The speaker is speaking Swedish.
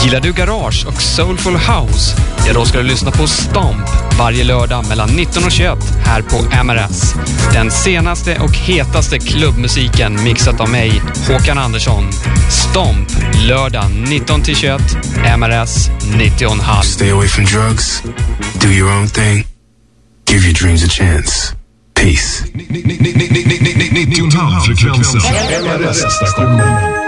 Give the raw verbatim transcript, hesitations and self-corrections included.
Gillar du garage och soulful house? Ja, då ska du lyssna på Stomp varje lördag mellan nitton och tjugoett här på M R S. Den senaste och hetaste klubbmusiken mixat av mig, Håkan Andersson. Stomp, lördag nitton till tjugoett, M R S nittio komma fem. Stay away from drugs. Do your own thing. Give your dreams a chance. Peace. nittio komma fem frekvensen. M R S-stationen.